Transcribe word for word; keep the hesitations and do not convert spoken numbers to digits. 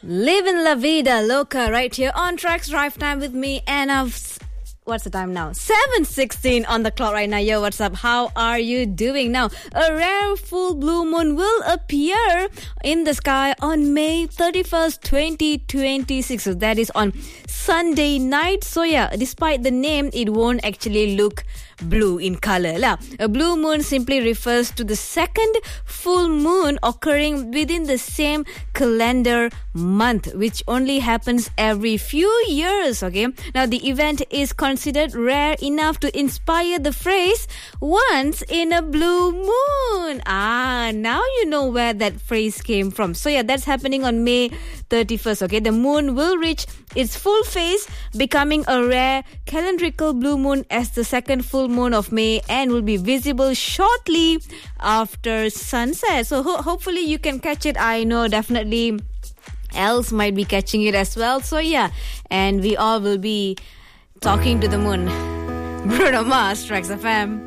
Living La Vida Loca right here on Tracks Drive Time with me, Anna. What's the time now? seven sixteen on the clock right now. Yo, what's up? How are you doing now? A rare full blue moon will appear in the sky on May thirty-first, twenty twenty-six. So that is on Sunday night. So yeah, despite the name, it won't actually look blue in color lah. A blue moon simply refers to the second full moon occurring within the same calendar month, which only happens every few years. Okay, now the event is considered rare enough to inspire the phrase once in a blue moon. Ah, now you know where that phrase came from. So yeah, that's happening on May thirty-first. Okay, the moon will reach its full phase, becoming a rare calendrical blue moon as the second full moon of May, and will be visible shortly after sunset. So ho- hopefully you can catch it. I know definitely else might be catching it as well. So yeah, and we all will be talking to the moon. Bruno Mars, Tracks F M.